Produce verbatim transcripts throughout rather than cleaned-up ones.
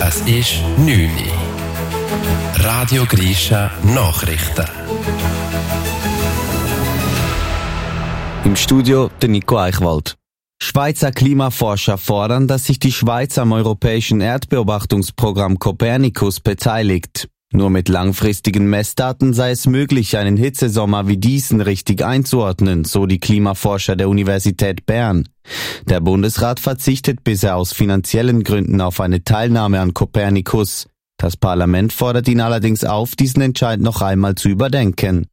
Es ist neun Uhr. Radio Grisha Nachrichten. Im Studio der Nico Eichwald. Schweizer Klimaforscher fordern, dass sich die Schweiz am europäischen Erdbeobachtungsprogramm Copernicus beteiligt. Nur mit langfristigen Messdaten sei es möglich, einen Hitzesommer wie diesen richtig einzuordnen, so die Klimaforscher der Universität Bern. Der Bundesrat verzichtet bisher aus finanziellen Gründen auf eine Teilnahme an Copernicus. Das Parlament fordert ihn allerdings auf, diesen Entscheid noch einmal zu überdenken.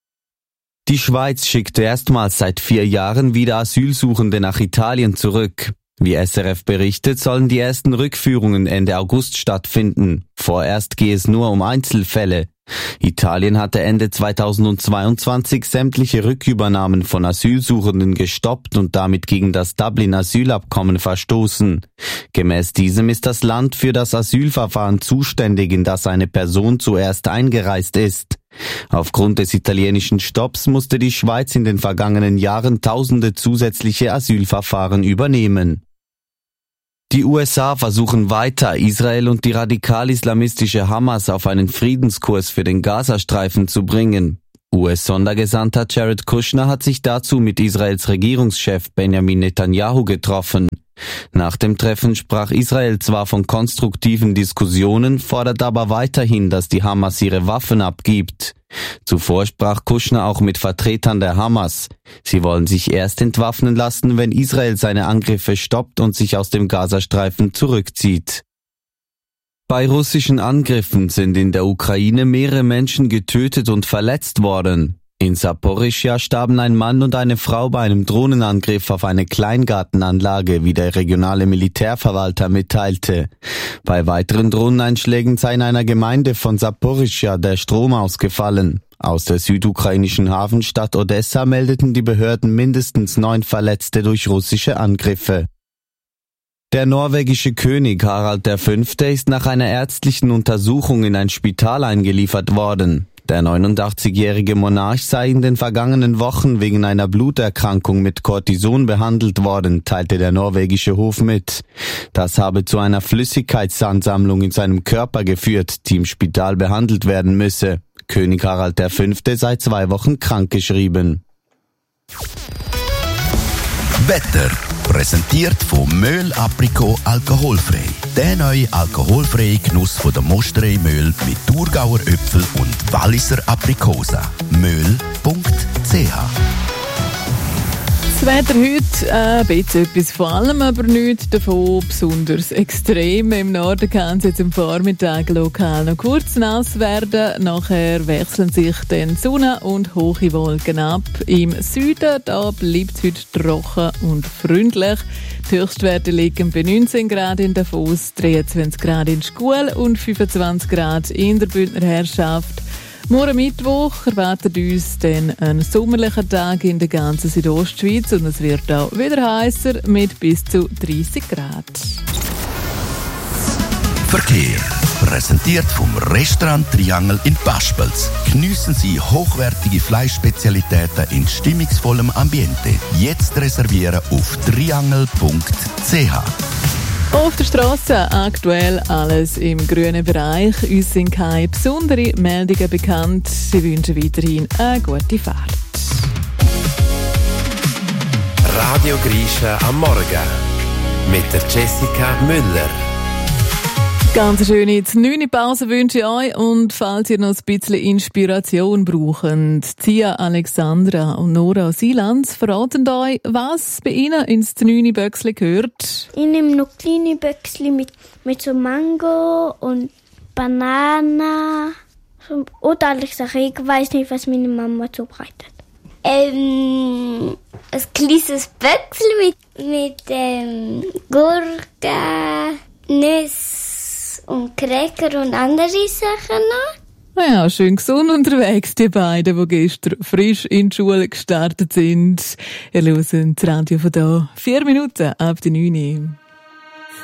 Die Schweiz schickte erstmals seit vier Jahren wieder Asylsuchende nach Italien zurück. Wie S R F berichtet, sollen die ersten Rückführungen Ende August stattfinden. Vorerst gehe es nur um Einzelfälle. Italien hatte Ende zweitausendzweiundzwanzig sämtliche Rückübernahmen von Asylsuchenden gestoppt und damit gegen das Dublin-Asylabkommen verstoßen. Gemäß diesem ist das Land für das Asylverfahren zuständig, in das eine Person zuerst eingereist ist. Aufgrund des italienischen Stopps musste die Schweiz in den vergangenen Jahren tausende zusätzliche Asylverfahren übernehmen. Die U S A versuchen weiter, Israel und die radikal-islamistische Hamas auf einen Friedenskurs für den Gazastreifen zu bringen. U S-Sondergesandter Jared Kushner hat sich dazu mit Israels Regierungschef Benjamin Netanyahu getroffen. Nach dem Treffen sprach Israel zwar von konstruktiven Diskussionen, fordert aber weiterhin, dass die Hamas ihre Waffen abgibt. Zuvor sprach Kushner auch mit Vertretern der Hamas. Sie wollen sich erst entwaffnen lassen, wenn Israel seine Angriffe stoppt und sich aus dem Gazastreifen zurückzieht. Bei russischen Angriffen sind in der Ukraine mehrere Menschen getötet und verletzt worden. In Saporischschja starben ein Mann und eine Frau bei einem Drohnenangriff auf eine Kleingartenanlage, wie der regionale Militärverwalter mitteilte. Bei weiteren Drohneneinschlägen sei in einer Gemeinde von Saporischschja der Strom ausgefallen. Aus der südukrainischen Hafenstadt Odessa meldeten die Behörden mindestens neun Verletzte durch russische Angriffe. Der norwegische König Harald der Fünfte ist nach einer ärztlichen Untersuchung in ein Spital eingeliefert worden. Der neunundachtzigjährige Monarch sei in den vergangenen Wochen wegen einer Bluterkrankung mit Cortison behandelt worden, teilte der norwegische Hof mit. Das habe zu einer Flüssigkeitsansammlung in seinem Körper geführt, die im Spital behandelt werden müsse. König Harald der Fünfte sei zwei Wochen krankgeschrieben. Wetter. Präsentiert von Möhl Aprikot alkoholfrei. Der neue alkoholfreie Genuss von der Mosterei Möhl mit Thurgauer Äpfel und Walliser Aprikosa. möhl punkt c h. Das Wetter heute ein bisschen etwas, vor allem aber nichts davon besonders extrem. Im Norden kann es jetzt am Vormittag lokal noch kurz nass werden. Nachher wechseln sich dann Sonne und hohe Wolken ab. Im Süden da bleibt es heute trocken und freundlich. Die Höchstwerte liegen bei neunzehn Grad in Davos, dreiundzwanzig Grad in Schkuhl und fünfundzwanzig Grad in der Bündner Herrschaft. Morgen Mittwoch erwartet uns dann ein sommerlicher Tag in der ganzen Südostschweiz und es wird auch wieder heißer mit bis zu dreissig Grad. Verkehr. Präsentiert vom Restaurant Triangel in Paspels. Geniessen Sie hochwertige Fleischspezialitäten in stimmungsvollem Ambiente. Jetzt reservieren auf triangel punkt c h. Auf der Strasse aktuell alles im grünen Bereich. Uns sind keine besonderen Meldungen bekannt. Sie wünschen weiterhin eine gute Fahrt. Radio Grisha am Morgen mit der Jessica Müller. Ganz eine schöne neunte Pause wünsche ich euch und falls ihr noch ein bisschen Inspiration braucht, Zia Alexandra und Nora Silans verraten euch, was bei ihnen ins neunte Böckli gehört. Ich nehme noch kleine Böckli mit, mit so Mango und Banana und alle Sachen. Ich weiß nicht, was meine Mama zubereitet. Ähm, ein kleines Böckli mit, mit ähm, Gurke, Nüsse und Cracker und andere Sachen noch. Ja, schön gesund unterwegs, die beiden, die gestern frisch in die Schule gestartet sind. Ihr hört das Radio von da. Vier Minuten ab die neun.